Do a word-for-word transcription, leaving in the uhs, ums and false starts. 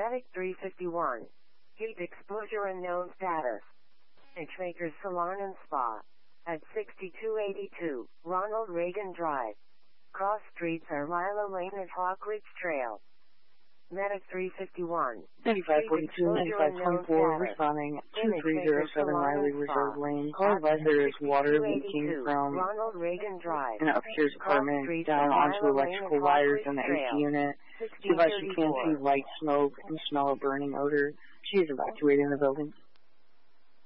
Medic three fifty-one. Heat exposure unknown status. Inchmaker's Salon and Spa. At sixty-two eighty-two, Ronald Reagan Drive. Cross streets are Lila Lane and Hawk Ridge Trail. Medic three fifty-one. ninety-five forty-two, ninety-five twenty-four, responding two three zero seven Riley Reserve Lane. Call advised there is water leaking from Ronald Reagan Drive. an upstairs apartment down onto electrical wires in the A C unit. She advised she can see light smoke and smell a burning odor. She is evacuating the building.